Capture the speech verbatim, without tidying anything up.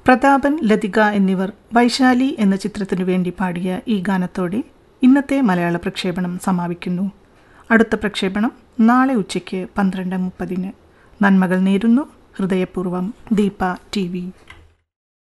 പ്രതാപൻ, ലതിക എന്നിവർ വൈശാലി എന്ന ചിത്രത്തിനു വേണ്ടി പാടിയ ഈ ഗാനത്തോടെ ഇന്നത്തെ മലയാള പ്രക്ഷേപണം സമാപിക്കുന്നു. അടുത്ത പ്രക്ഷേപണം നാളെ ഉച്ചയ്ക്ക് പന്ത്രണ്ട് മുപ്പതിന്. നന്മകൾ നേരുന്നു ഹൃദയപൂർവ്വം. Deepa T V.